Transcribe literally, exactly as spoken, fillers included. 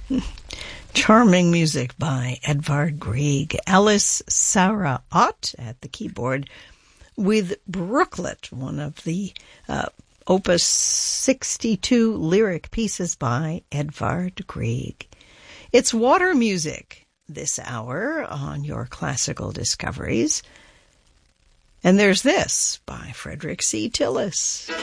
Charming music by Edvard Grieg. Alice Sarah Ott at the keyboard with Brooklet, one of the uh, Opus sixty-two lyric pieces by Edvard Grieg. It's water music this hour on your Classical Discoveries. And there's this by Frederick C. Tillis.